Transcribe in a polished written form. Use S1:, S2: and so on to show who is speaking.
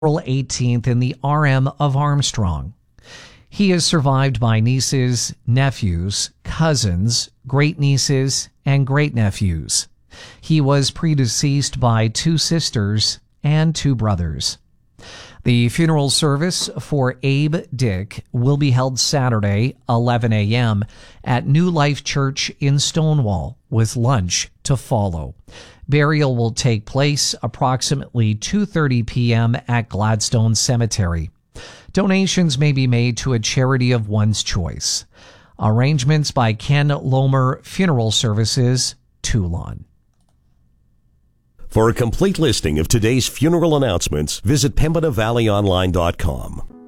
S1: April 18th in the RM of Armstrong. He is survived by nieces, nephews, cousins, great-nieces, and great-nephews. He was predeceased by 2 sisters and 2 brothers. The funeral service for Abe Dick will be held Saturday, 11 a.m. at New Life Church in Stonewall, with lunch to follow. Burial will take place approximately 2:30 p.m. at Gladstone Cemetery. Donations may be made to a charity of one's choice. Arrangements by Ken Lomer Funeral Services, Toulon.
S2: For a complete listing of today's funeral announcements, visit PembinaValleyOnline.com.